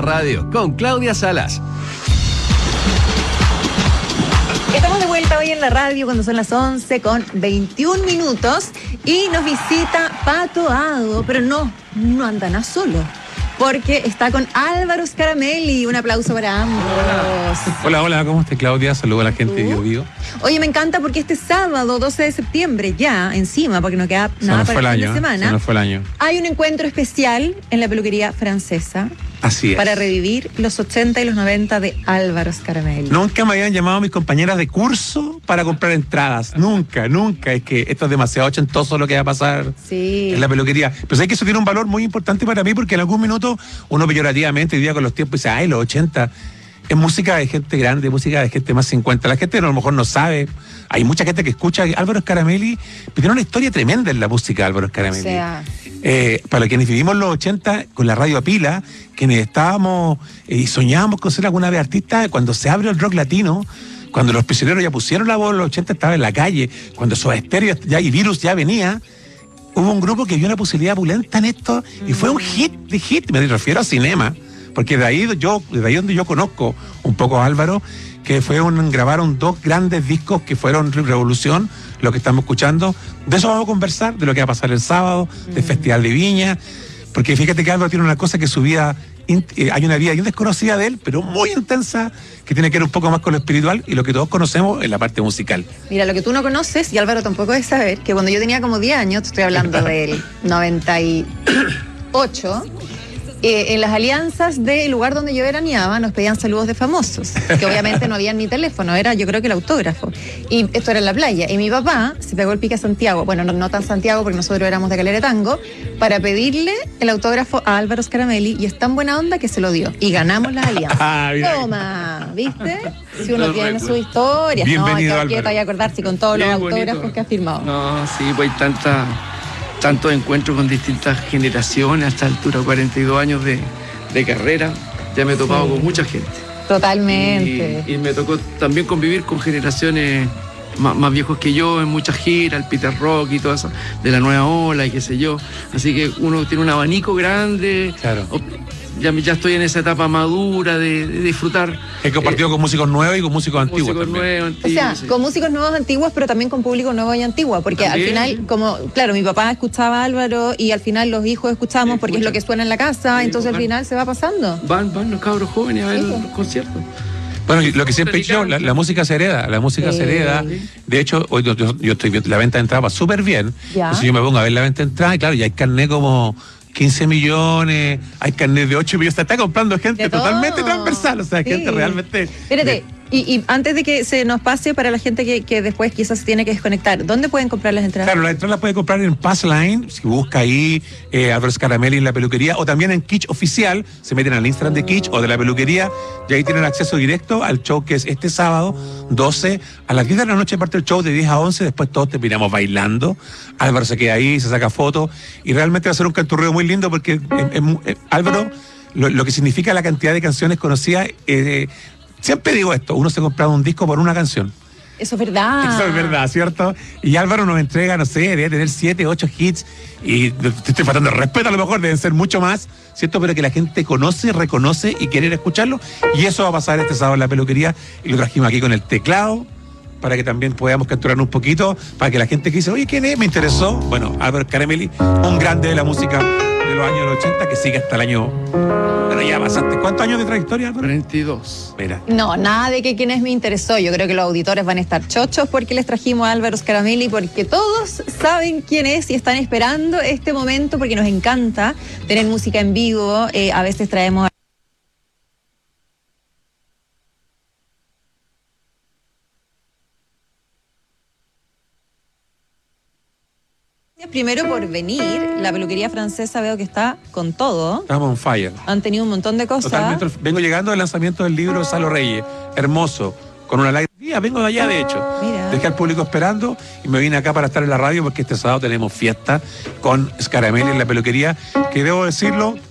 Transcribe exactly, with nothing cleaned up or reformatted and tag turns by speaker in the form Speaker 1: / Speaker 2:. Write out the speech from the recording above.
Speaker 1: la radio con Claudia Salas.
Speaker 2: Estamos de vuelta hoy en la radio cuando son las once con veintiún minutos y nos visita Pato Ado, pero no, no anda nada solo, porque está con Álvaro Scaramelli. Un aplauso para ambos.
Speaker 3: Hola, hola, ¿cómo estás, Claudia? Saludos a la gente de Bio Bio.
Speaker 2: Oye, me encanta porque este sábado, doce de septiembre, ya encima, porque no queda nada para el fin de semana,
Speaker 3: se nos fue el año.
Speaker 2: Hay un encuentro especial en la peluquería francesa.
Speaker 3: Así es.
Speaker 2: Para revivir los ochenta y los noventa de Álvaro Scaramelli.
Speaker 3: Nunca me habían llamado mis compañeras de curso para comprar entradas. Nunca, nunca. Es que esto es demasiado ochentoso lo que va a pasar
Speaker 2: sí.
Speaker 3: en la peluquería. Pero sé que eso tiene un valor muy importante para mí porque en algún minuto uno peyorativamente, hoy día con los tiempos, dice, ay, los ochenta. Es música de gente grande, música de gente más cincuenta. La gente a lo mejor no sabe. Hay mucha gente que escucha Álvaro Scaramelli, pero tiene una historia tremenda en la música de Álvaro Scaramelli.
Speaker 2: O sea...
Speaker 3: Eh, para quienes vivimos los ochenta con la radio a pila, quienes estábamos eh, y soñábamos con ser alguna vez artistas, cuando se abre el rock latino, cuando los prisioneros ya pusieron la voz, los ochenta estaba en la calle, cuando Soda Stereo ya, y Virus ya venía, hubo un grupo que vio una posibilidad pulenta en esto y fue un hit de hit, me refiero a Cinema, porque de ahí yo, de ahí donde yo conozco un poco a Álvaro, que fue un, grabaron dos grandes discos que fueron Revolución, lo que estamos escuchando. De eso vamos a conversar, de lo que va a pasar el sábado, mm. del Festival de Viña, porque fíjate que Álvaro tiene una cosa que su vida, eh, hay una vida bien desconocida de él, pero muy intensa, que tiene que ver un poco más con lo espiritual y lo que todos conocemos en la parte musical.
Speaker 2: Mira, lo que tú no conoces, y Álvaro tampoco debe saber, que cuando yo tenía como diez años, te estoy hablando del noventa y ocho, Eh, en las alianzas del lugar donde yo veraneaba nos pedían saludos de famosos, que obviamente no había ni teléfono, era yo creo que el autógrafo, y esto era en la playa, y mi papá se pegó el pique a Santiago, bueno, no, no tan Santiago porque nosotros éramos de Calera de Tango, para pedirle el autógrafo a Álvaro Scaramelli, y es tan buena onda que se lo dio, y ganamos las alianzas.
Speaker 3: Ah,
Speaker 2: toma, ¿viste? Si uno no, tiene su historia, no, hay que vaya a acordarse con todos bien los autógrafos bonito. Que ha firmado.
Speaker 4: No, sí, pues hay tanta... tantos encuentros con distintas generaciones a esta altura, cuarenta y dos años de, de carrera, ya me he topado sí. con mucha gente.
Speaker 2: Totalmente.
Speaker 4: Y, y me tocó también convivir con generaciones más, más viejos que yo en muchas giras, el Peter Rock y todo eso, de la nueva ola y qué sé yo. Así que uno tiene un abanico grande.
Speaker 3: Claro.
Speaker 4: Ya, ya estoy en esa etapa madura de, de disfrutar.
Speaker 3: He compartido eh, con músicos nuevos y con músicos antiguos músicos también.
Speaker 4: Nuevos, antiguos,
Speaker 2: o sea,
Speaker 4: sí.
Speaker 2: con músicos nuevos antiguos, pero también con público nuevo y antiguo, porque ¿también? Al final, como, claro, mi papá escuchaba a Álvaro y al final los hijos escuchamos porque es lo que suena en la casa, sí, entonces al final se va pasando.
Speaker 4: Van, van los cabros jóvenes a ver
Speaker 2: sí.
Speaker 4: los conciertos.
Speaker 3: Bueno, lo que siempre he dicho, la, la música se hereda, la música sí. se hereda. De hecho, hoy yo, yo estoy viendo la venta de entrada va súper bien. Ya. Entonces yo me pongo a ver la venta de entrada y claro, ya hay carnet como quince millones, hay carnet de ocho millones, se está comprando gente totalmente transversal, o sea, sí. gente realmente...
Speaker 2: Espérate, y, y antes de que se nos pase para la gente que, que después quizás se tiene que desconectar, ¿dónde pueden comprar las entradas?
Speaker 3: Claro, las entradas las pueden comprar en Passline, si busca ahí eh, Álvaro Scaramelli en la peluquería, o también en Kitsch Oficial, se meten al Instagram de Kitsch o de la peluquería, y ahí tienen acceso directo al show que es este sábado, doce, a las diez de la noche parte el show de diez a once, después todos terminamos bailando, Álvaro se queda ahí, se saca fotos, y realmente va a ser un canturreo muy lindo porque eh, eh, eh, Álvaro, lo, lo que significa la cantidad de canciones conocidas, eh, siempre digo esto, uno se compraba un disco por una canción.
Speaker 2: Eso es verdad.
Speaker 3: Eso es verdad, ¿cierto? Y Álvaro nos entrega, no sé, debe tener siete, ocho hits, y te estoy faltando el respeto, a lo mejor deben ser mucho más, ¿cierto? Pero que la gente conoce, reconoce y quiere escucharlo, y eso va a pasar este sábado en la peluquería, y lo trajimos aquí con el teclado, para que también podamos capturar un poquito, para que la gente que dice, oye, ¿quién es? Me interesó. Bueno, Álvaro Scaramelli, un grande de la música de los años ochenta, que sigue hasta el año... Bueno, ya bastante. ¿Cuántos años de trayectoria, Álvaro?
Speaker 4: cuarenta y dos.
Speaker 3: Mira.
Speaker 2: No, nada de que quién es me interesó. Yo creo que los auditores van a estar chochos porque les trajimos a Álvaro Scaramelli, porque todos saben quién es y están esperando este momento porque nos encanta tener música en vivo. Eh, a veces traemos... Primero por venir, la peluquería francesa veo que está con todo.
Speaker 3: Estamos on fire.
Speaker 2: Han tenido un montón de cosas.
Speaker 3: Totalmente. Vengo llegando del lanzamiento del libro de Salo Reyes, hermoso, con una alegría. Vengo de allá, de hecho.
Speaker 2: Mira.
Speaker 3: Dejé al público esperando y me vine acá para estar en la radio porque este sábado tenemos fiesta con Scaramelli en la peluquería, que debo decirlo,